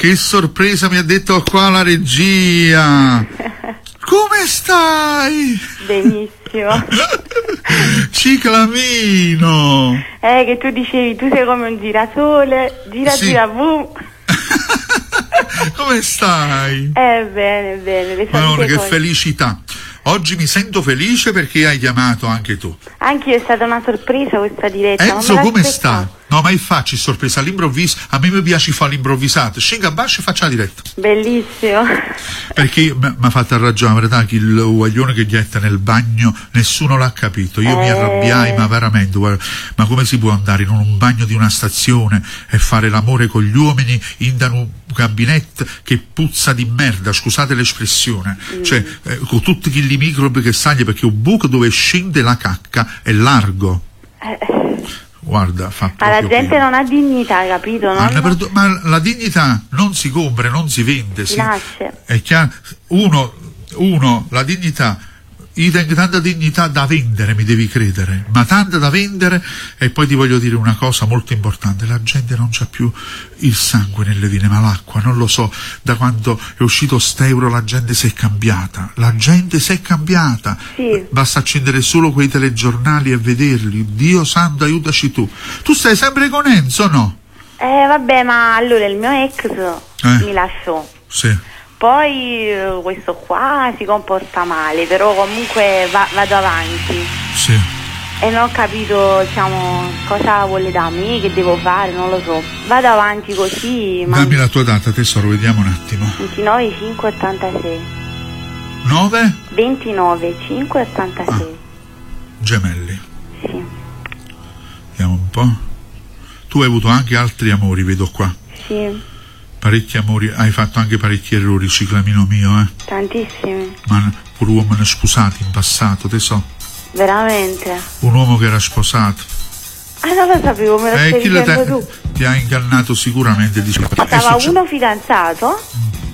Che sorpresa, mi ha detto qua la regia. Come stai? Benissimo. Ciclamino. Che tu dicevi, tu sei come un girasole, gira, boom. Come stai? Bene, le Madonna, che cose. felicità. Oggi mi sento felice perché hai chiamato anche tu. Anche io, è stata una sorpresa questa diretta. Enzo, come sta? No, ma facci sorpresa all'improvviso. A me mi piace fare l'improvvisato. Scenga a basso e faccia la diretta. Bellissimo. Perché mi ha fatto arrabbiare, verità, che il guaglione che getta nel bagno nessuno l'ha capito. Io mi arrabbiai, ma veramente, guarda, ma come si può andare in un bagno di una stazione e fare l'amore con gli uomini in un gabinetto che puzza di merda, scusate l'espressione, cioè con tutti quei microbi che sali, perché un buco dove scende la cacca è largo. Guarda, fa ma la gente non ha dignità, capito? Ma la dignità non si compra, non si vende, si nasce. È chiaro. Uno, la dignità, io tengo tanta dignità da vendere, mi devi credere, ma tanta da vendere. E poi ti voglio dire una cosa molto importante: la gente non c'ha più il sangue nelle vene, ma l'acqua. Non lo so, da quando è uscito st'euro la gente si è cambiata, sì. Basta accendere solo quei telegiornali e vederli. Dio santo, aiutaci tu stai sempre con Enzo, no? Vabbè, ma allora il mio ex mi lasciò. Sì. Poi questo qua si comporta male, però comunque vado avanti. Sì. E non ho capito, diciamo, cosa vuole da me, che devo fare, non lo so. Vado avanti così. Dammi la tua data, tesoro, vediamo un attimo. 29/5/86. 9? 29/5/86. Gemelli. Sì. Vediamo un po'. Tu hai avuto anche altri amori, vedo qua. Sì. Parecchi amori, hai fatto anche parecchi errori, ciclamino mio, Tantissimi. Ma pure uomini sposati in passato, te so. Veramente? Un uomo che era sposato. Non lo sapevo, me lo stai dicendo tu. Ti ha ingannato sicuramente, dice. Stava uno fidanzato?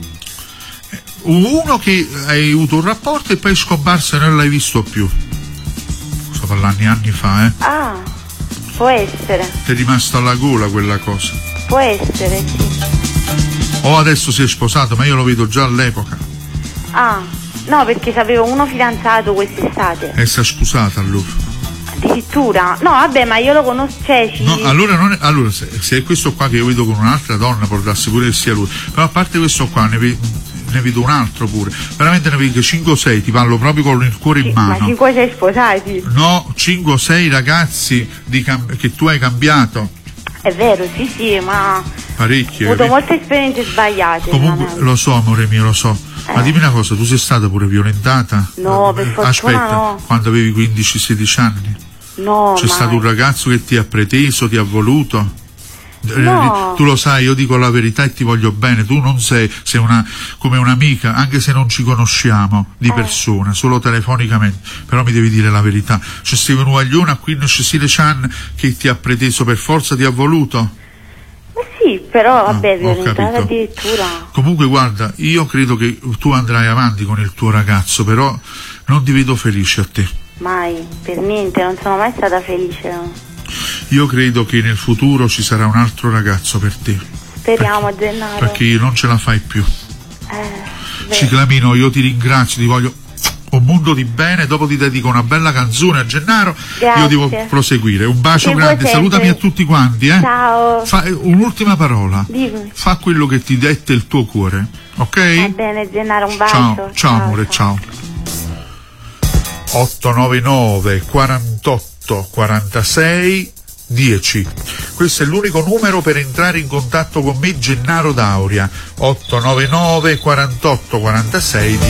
Uno che hai avuto un rapporto e poi è scomparso e non l'hai visto più. Sto parlando anni fa, può essere. Ti è rimasto alla gola quella cosa. Può essere, sì. O adesso si è sposato, ma io lo vedo già all'epoca. No, perché sapevo uno fidanzato quest'estate. E si è scusata allora. Addirittura? No, vabbè, ma io lo conosco, No, allora se è questo qua che io vedo con un'altra donna, può darsi pure che sia lui. Però a parte questo qua, ne vedo un altro pure. Veramente ne vedo 5 o 6, ti parlo proprio con il cuore in mano. Ma 5 o 6 sposati? No, 5 o 6 ragazzi che tu hai cambiato. È vero, sì, ma parecchie. Ho avuto molte esperienze sbagliate. Comunque lo so, amore mio, lo so. Ma dimmi una cosa, tu sei stata pure violentata? No, per fortuna aspetta, no. Quando avevi 15-16 anni? No, C'è stato un ragazzo che ti ha preteso, ti ha voluto? No. Tu lo sai, io dico la verità e ti voglio bene. Tu non sei come un'amica, anche se non ci conosciamo di persona, solo telefonicamente, però mi devi dire la verità. C'è stato un guaglione a 15-16 anni che ti ha preteso per forza, ti ha voluto? Sì, però vabbè, violentata addirittura. Comunque guarda, io credo che tu andrai avanti con il tuo ragazzo, però non ti vedo felice a te. Mai, per niente, non sono mai stata felice. Io credo che nel futuro ci sarà un altro ragazzo per te. Speriamo, Gennaro. Perché non ce la fai più. Ciclamino, io ti ringrazio, ti voglio un mondo di bene, dopo ti dedico una bella canzone a Gennaro. Grazie. Io devo proseguire. Un bacio grande, salutami a tutti quanti, Ciao. Un'ultima parola. Dimmi. Fa quello che ti detta il tuo cuore, ok? Va bene, Gennaro, un bacio. Ciao amore, ciao. 899 48 46 10. Questo è l'unico numero per entrare in contatto con me, Gennaro D'Auria. 899 48 46 10.